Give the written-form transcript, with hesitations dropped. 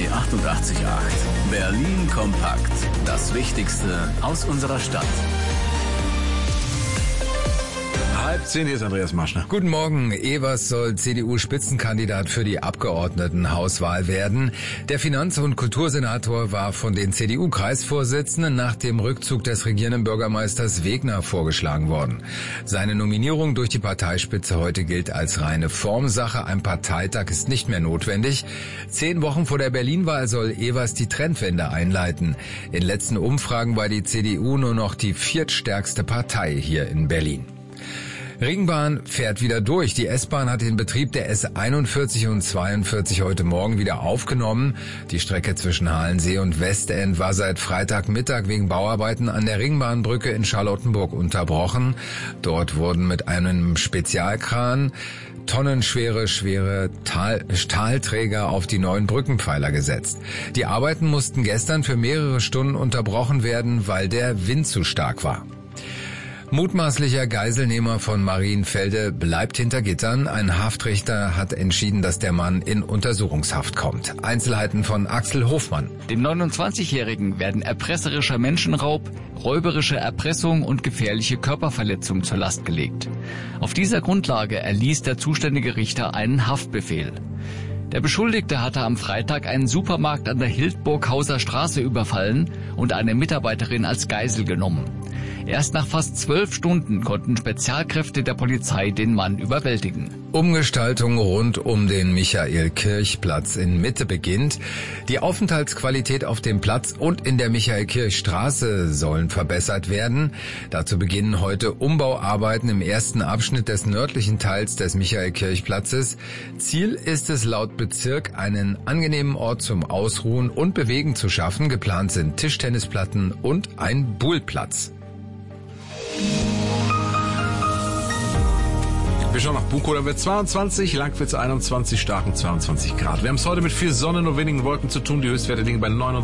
88.8. Berlin kompakt. Das Wichtigste aus unserer Stadt. 9:30, hier ist Andreas Maschner. Guten Morgen. Evers soll CDU-Spitzenkandidat für die Abgeordnetenhauswahl werden. Der Finanz- und Kultursenator war von den CDU-Kreisvorsitzenden nach dem Rückzug des regierenden Bürgermeisters Wegner vorgeschlagen worden. Seine Nominierung durch die Parteispitze heute gilt als reine Formsache. Ein Parteitag ist nicht mehr notwendig. 10 Wochen vor der Berlin-Wahl soll Evers die Trendwende einleiten. In letzten Umfragen war die CDU nur noch die viertstärkste Partei hier in Berlin. Ringbahn fährt wieder durch. Die S-Bahn hat den Betrieb der S41 und 42 heute Morgen wieder aufgenommen. Die Strecke zwischen Halensee und Westend war seit Freitagmittag wegen Bauarbeiten an der Ringbahnbrücke in Charlottenburg unterbrochen. Dort wurden mit einem Spezialkran tonnenschwere Stahlträger auf die neuen Brückenpfeiler gesetzt. Die Arbeiten mussten gestern für mehrere Stunden unterbrochen werden, weil der Wind zu stark war. Mutmaßlicher Geiselnehmer von Marienfelde bleibt hinter Gittern. Ein Haftrichter hat entschieden, dass der Mann in Untersuchungshaft kommt. Einzelheiten von Axel Hofmann. Dem 29-Jährigen werden erpresserischer Menschenraub, räuberische Erpressung und gefährliche Körperverletzung zur Last gelegt. Auf dieser Grundlage erließ der zuständige Richter einen Haftbefehl. Der Beschuldigte hatte am Freitag einen Supermarkt an der Hildburghauser Straße überfallen und eine Mitarbeiterin als Geisel genommen. Erst nach fast 12 Stunden konnten Spezialkräfte der Polizei den Mann überwältigen. Umgestaltung rund um den Michael-Kirch-Platz in Mitte beginnt. Die Aufenthaltsqualität auf dem Platz und in der Michael-Kirch-Straße sollen verbessert werden. Dazu beginnen heute Umbauarbeiten im ersten Abschnitt des nördlichen Teils des Michael-Kirch-Platzes. Ziel ist es laut Bezirk, einen angenehmen Ort zum Ausruhen und Bewegen zu schaffen. Geplant sind Tischtennisplatten und ein Bullplatz. Wir schauen nach Buko, da wird 22, Langwitz 21, Starken 22 Grad. Wir haben es heute mit viel Sonne, nur wenigen Wolken zu tun. Die Höchstwerte liegen bei 29.